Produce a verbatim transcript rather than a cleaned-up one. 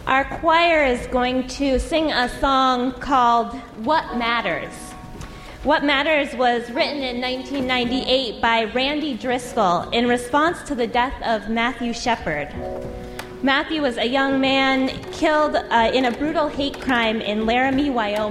Our choir is going to sing a song called What Matters. What Matters was written in nineteen ninety-eight by Randy Driscoll in response to the death of Matthew Shepard. Matthew was a young man killed uh, in a brutal hate crime in Laramie, Wyoming.